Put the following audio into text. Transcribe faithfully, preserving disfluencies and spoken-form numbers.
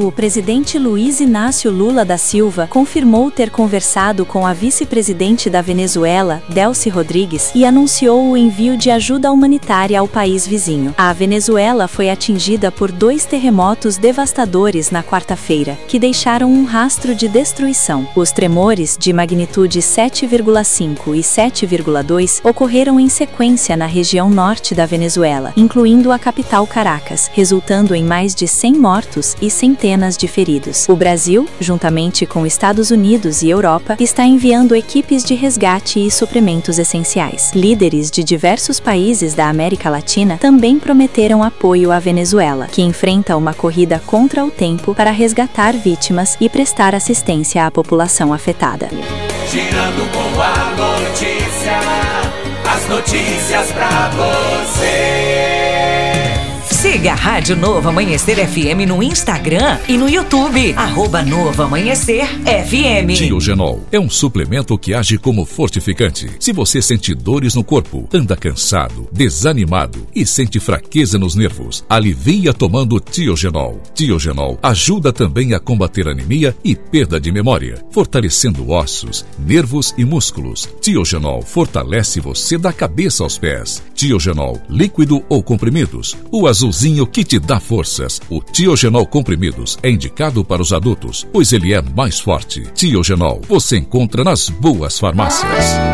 o presidente Luiz Inácio Lula da Silva confirmou ter conversado com a vice-presidente da Venezuela, Delcy Rodrigues, e anunciou o envio de ajuda humanitária ao país vizinho. A Venezuela foi atingida por dois terremotos devastadores na quarta-feira, que deixaram um rastro de destruição. Os tremores, de magnitude sete vírgula cinco e sete vírgula dois, ocorreram em sequência na região norte da Venezuela, incluindo a capital Caracas, resultando em mais de cem mortos e centenas de feridos. O Brasil, juntamente com Estados Unidos e Europa, está enviando equipes de resgate e suprimentos essenciais. Líderes de diversos países da América Latina também prometeram apoio à Venezuela, que enfrenta uma corrida contra o tempo para resgatar vítimas e prestar assistência à população afetada. Girando com a notícia, as notícias pra você. Siga a Rádio Novo Amanhecer F M no Instagram e no YouTube, arroba Novo Amanhecer F M. Tiogenol é um suplemento que age como fortificante. Se você sente dores no corpo, anda cansado, desanimado e sente fraqueza nos nervos, alivia tomando Tiogenol. Tiogenol ajuda também a combater anemia e perda de memória, fortalecendo ossos, nervos e músculos. Tiogenol fortalece você da cabeça aos pés. Tiogenol, líquido ou comprimidos, o azulzinho que te dá forças. O Tiogenol comprimidos é indicado para os adultos, pois ele é mais forte. Tiogenol você encontra nas boas farmácias.